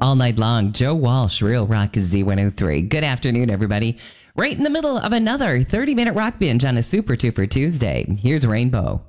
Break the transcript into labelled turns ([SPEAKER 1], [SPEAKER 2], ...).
[SPEAKER 1] all night long. Joe Walsh, Real Rock Z103. Good afternoon, everybody. Right in the middle of another 30-minute rock binge on a Super Tuper Tuesday. Here's Rainbow.